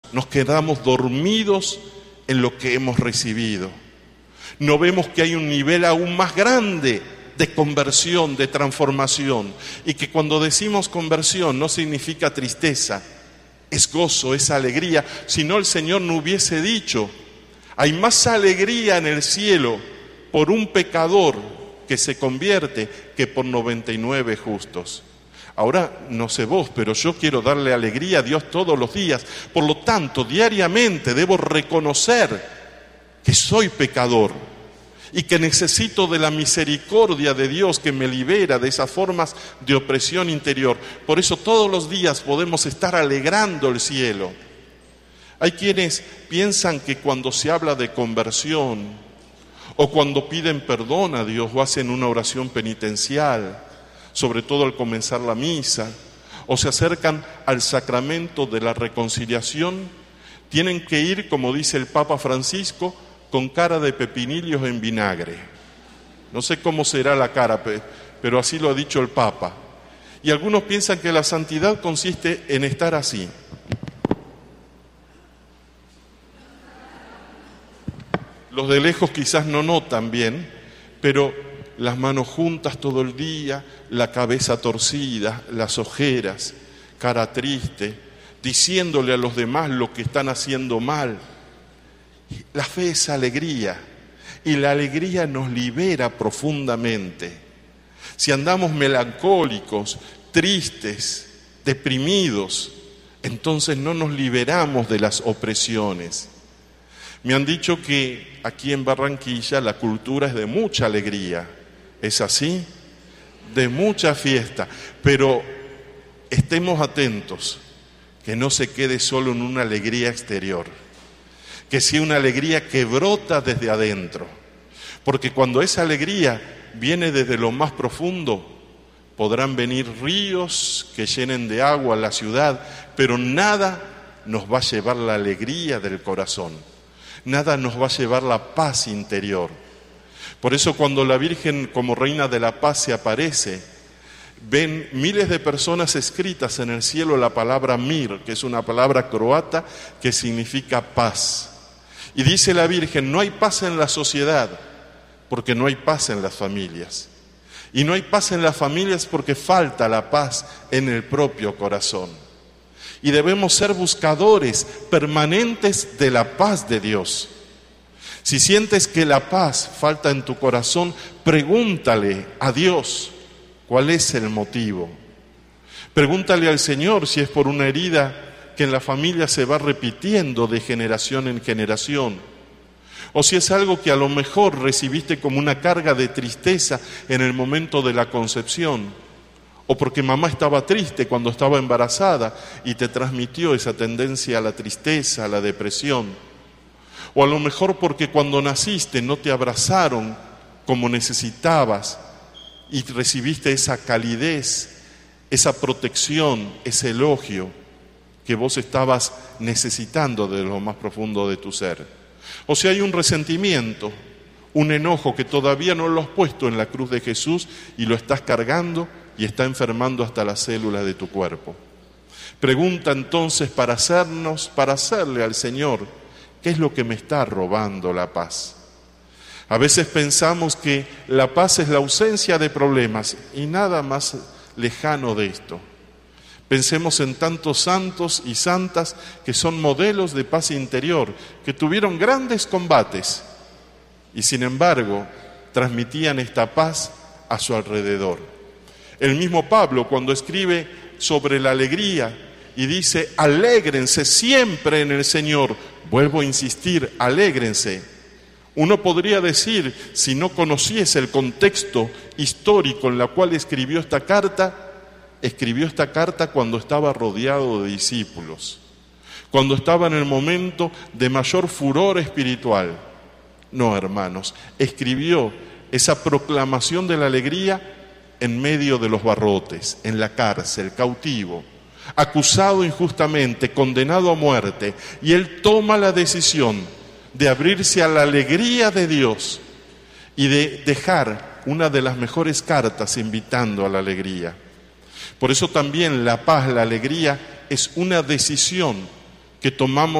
Nos quedamos dormidos en lo que hemos recibido. No vemos que hay un nivel aún más grande de conversión, de transformación, y que cuando decimos conversión no significa tristeza, es gozo, es alegría. Si no, el Señor no hubiese dicho: hay más alegría en el cielo por un pecador que se convierte que por 99 justos. Ahora, no sé vos, pero yo quiero darle alegría a Dios todos los días. Por lo tanto, diariamente debo reconocer que soy pecador y que necesito de la misericordia de Dios que me libera de esas formas de opresión interior. Por eso todos los días podemos estar alegrando el cielo. Hay quienes piensan que cuando se habla de conversión o cuando piden perdón a Dios o hacen una oración penitencial, sobre todo al comenzar la misa, o se acercan al sacramento de la reconciliación, tienen que ir, como dice el Papa Francisco, con cara de pepinillos en vinagre. No sé cómo será la cara, pero así lo ha dicho el Papa. Y algunos piensan que la santidad consiste en estar así. Los de lejos quizás no notan bien, pero las manos juntas todo el día, la cabeza torcida, las ojeras, cara triste, diciéndole a los demás lo que están haciendo mal. La fe es alegría, y la alegría nos libera profundamente. Si andamos melancólicos, tristes, deprimidos, entonces no nos liberamos de las opresiones. Me han dicho que aquí en Barranquilla la cultura es de mucha alegría. ¿Es así? De mucha fiesta. Pero estemos atentos, que no se quede solo en una alegría exterior, que sea una alegría que brota desde adentro. Porque cuando esa alegría viene desde lo más profundo, podrán venir ríos que llenen de agua la ciudad, pero nada nos va a llevar la alegría del corazón. Nada nos va a llevar la paz interior. Por eso cuando la Virgen como Reina de la Paz se aparece, ven miles de personas escritas en el cielo la palabra mir, que es una palabra croata que significa paz. Y dice la Virgen: no hay paz en la sociedad porque no hay paz en las familias. Y no hay paz en las familias porque falta la paz en el propio corazón. Y debemos ser buscadores permanentes de la paz de Dios. Si sientes que la paz falta en tu corazón, pregúntale a Dios cuál es el motivo. Pregúntale al Señor si es por una herida que en la familia se va repitiendo de generación en generación, o si es algo que a lo mejor recibiste como una carga de tristeza en el momento de la concepción, o porque mamá estaba triste cuando estaba embarazada y te transmitió esa tendencia a la tristeza, a la depresión. O a lo mejor porque cuando naciste no te abrazaron como necesitabas y recibiste esa calidez, esa protección, ese elogio que vos estabas necesitando de lo más profundo de tu ser. O si hay un resentimiento, un enojo que todavía no lo has puesto en la cruz de Jesús y lo estás cargando y está enfermando hasta las células de tu cuerpo. Pregunta entonces para hacerle al Señor: ¿qué es lo que me está robando la paz? A veces pensamos que la paz es la ausencia de problemas y nada más lejano de esto. Pensemos en tantos santos y santas que son modelos de paz interior, que tuvieron grandes combates y sin embargo transmitían esta paz a su alrededor. El mismo Pablo, cuando escribe sobre la alegría y dice: alégrense siempre en el Señor. Vuelvo a insistir, alégrense. Uno podría decir, si no conociese el contexto histórico en el cual escribió esta carta cuando estaba rodeado de discípulos, cuando estaba en el momento de mayor furor espiritual. No, hermanos, escribió esa proclamación de la alegría en medio de los barrotes, en la cárcel, cautivo, acusado injustamente, condenado a muerte, y él toma la decisión de abrirse a la alegría de Dios y de dejar una de las mejores cartas invitando a la alegría. Por eso también la paz, la alegría, es una decisión que tomamos